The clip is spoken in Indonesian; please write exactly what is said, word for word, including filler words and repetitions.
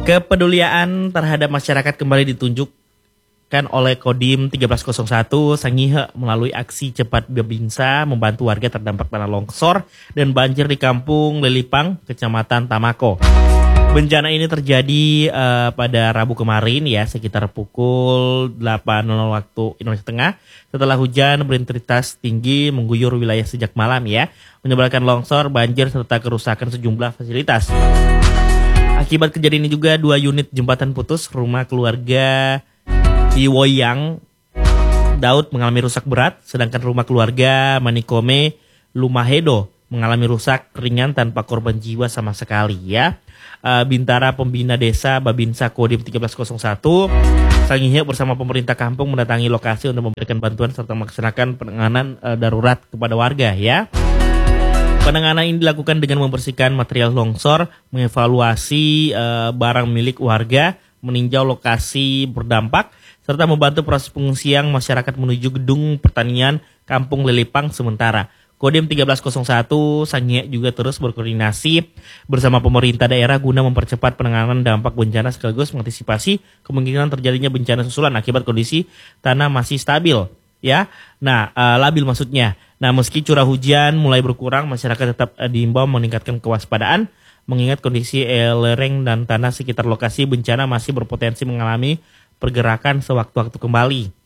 Kepedulian terhadap masyarakat kembali ditunjukkan oleh Kodim tiga belas nol satu Sangihe melalui aksi cepat Babinsa membantu warga terdampak tanah longsor dan banjir di Kampung Lelipang, Kecamatan Tamako. Bencana ini terjadi uh, pada Rabu kemarin ya, sekitar pukul delapan waktu Indonesia Tengah setelah hujan berintensitas tinggi mengguyur wilayah sejak malam ya, menyebabkan longsor, banjir serta kerusakan sejumlah fasilitas. Akibat kejadian ini juga dua unit jembatan putus, rumah keluarga di Woyang Daud mengalami rusak berat, sedangkan rumah keluarga Manikome Lumahedo mengalami rusak ringan tanpa korban jiwa sama sekali ya. Uh, Bintara Pembina Desa Babinsa Kodim tiga belas nol satu Sangihe bersama pemerintah kampung mendatangi lokasi untuk memberikan bantuan serta melaksanakan penanganan uh, darurat kepada warga ya. Penanganan ini dilakukan dengan membersihkan material longsor, mengevaluasi uh, barang milik warga, meninjau lokasi berdampak, serta membantu proses pengungsian masyarakat menuju gedung pertanian Kampung Lelipang sementara. Kodim tiga belas nol satu Sangihe juga terus berkoordinasi bersama pemerintah daerah guna mempercepat penanganan dampak bencana sekaligus mengantisipasi kemungkinan terjadinya bencana susulan akibat kondisi tanah masih stabil. Ya, nah uh, labil maksudnya. Nah, meski curah hujan mulai berkurang, masyarakat tetap uh, diimbau meningkatkan kewaspadaan, mengingat kondisi eh, lereng dan tanah sekitar lokasi bencana masih berpotensi mengalami pergerakan sewaktu-waktu kembali.